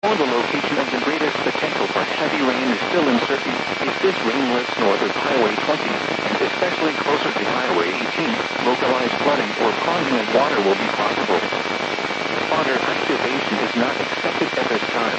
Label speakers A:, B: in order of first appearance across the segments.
A: Or the location of the greatest potential for heavy rain is still uncertain. If this rain lifts north of Highway 20, and especially closer to Highway 18, localized flooding or ponding of water will be possible. Spotter activation is not expected at this time.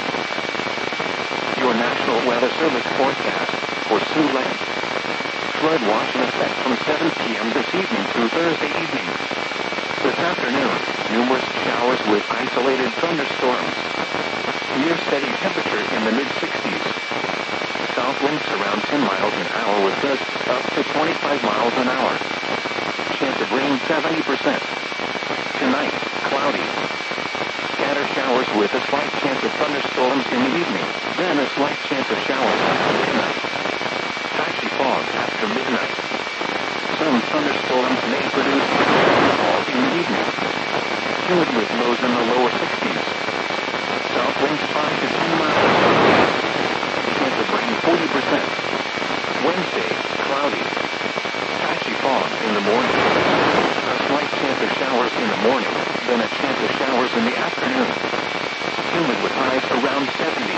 A: Your National Weather Service forecast for Siouxland. Flood watch in effect from 7 p.m. this evening through Thursday evening. This afternoon, numerous showers with isolated thunderstorms. Near steady temperature in the mid-60s. South winds around 10 miles an hour with gusts up to 25 miles an hour. Chance of rain 70%. Tonight, cloudy. Scattered showers with a slight chance of thunderstorms in the evening, then a slight chance of showers after midnight. Patchy fog after midnight. Some thunderstorms may produce rainfall in the evening. Humid with lows in the lower 60s. South winds 5 to 10 miles an hour. Chance of rain 40%. Wednesday, cloudy. Patchy fog in the morning. A slight chance of showers in the morning, then a chance of showers in the afternoon. Humid with highs around 70.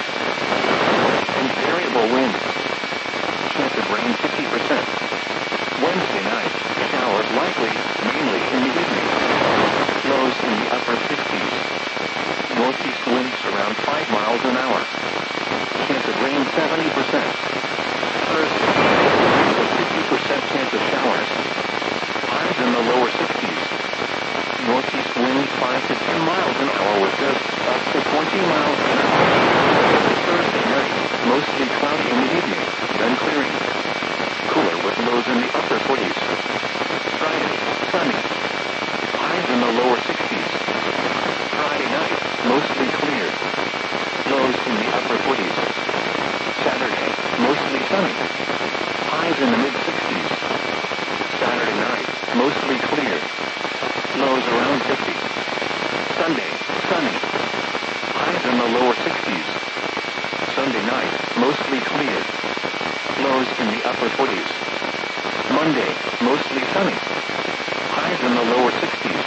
A: And variable winds. Chance of rain 50%. Wednesday night, showers likely, mainly in the evening. Lows in the upper 50s. Northeast winds around 5 miles an hour. Chance of rain 70%. Thursday, a 50% chance of showers. Highs in the lower 60s. Northeast winds 5 to 10 miles an hour with gusts up to 20 miles an hour. Thursday night, mostly cloudy in the evening, then clearing. Cooler with lows in the upper 40s. Friday, sunny. Highs in the lower 60s. Friday night, mostly clear. Lows in the upper 40s. Saturday, mostly sunny. Highs in the mid-60s. Saturday night, mostly clear. Lows around 50. Sunday, sunny. Highs in the lower 60s. Sunday night, mostly clear. Lows in the upper 40s. Monday, mostly sunny. Highs in the lower 60s.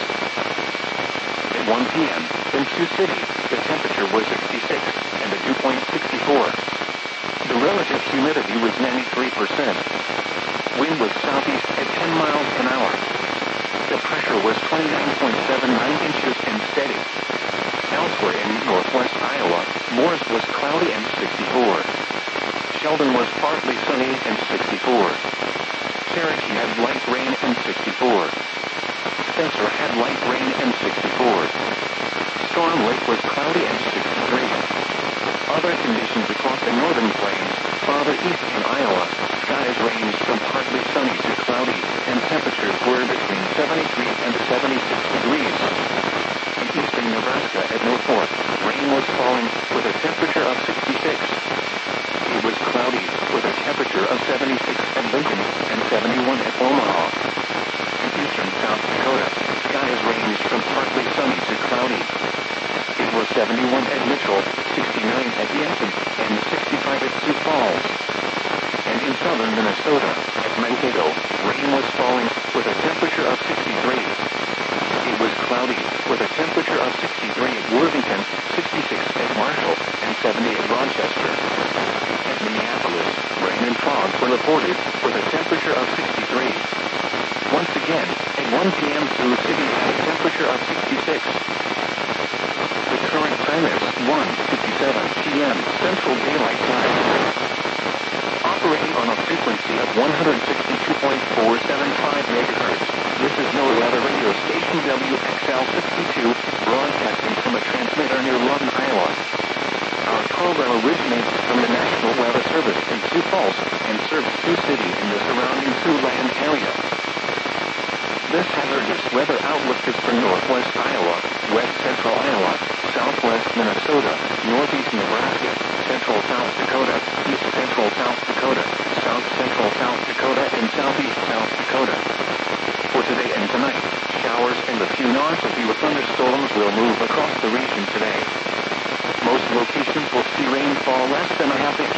A: At 1 p.m., in Sioux City, the temperature was 66, and the dew point 64. The relative humidity was 93%. Wind was southeast at 10 miles an hour. The pressure was 29.79 inches and steady. Elsewhere in northwest Iowa, Morris was cloudy and 64. Sheldon was partly sunny and 64. Cherokee had light rain and 64. Spencer had light rain and 64. Storm Lake was cloudy and 63. Other conditions across the northern plains, farther east in Iowa, skies ranged from partly sunny to cloudy, and temperatures were between 73 and 76 degrees. In eastern Nebraska at North Fork, rain was falling with a temperature of 66. It was cloudy with a temperature of 76 at Lincoln and 71 at Omaha. In eastern South Dakota, skies ranged from partly sunny to cloudy. It was 71 at Mitchell, 69 at Yenson, and 65 at Sioux Falls. And in southern Minnesota, at Mankato, rain was falling with a temperature of 63. It was cloudy with a temperature of 63 at Worthington, 66 at Marshall, and 70 at Rochester. At Minneapolis, rain and fog were reported with a temperature of 63. Once again, at 1 p.m. Sioux City had a temperature of 66. The current time is 1:57 p.m. Central Daylight Time. Operating on a frequency of 162.475 MHz, this is NOAA Weather Radio Station WXL-62, broadcasting from a transmitter near Lawton, Iowa. Our program originates from the National Weather Service in Sioux Falls and serves Sioux City and the surrounding Siouxland area. This hazardous weather outlook is for northwest Iowa, west central Iowa, southwest Minnesota, northeast Nebraska, central South Dakota, east central South Dakota, south central South Dakota, and southeast South Dakota. For today and tonight, showers and a few non-severe thunderstorms will move across the region today. Most locations will see rainfall less than a half inch.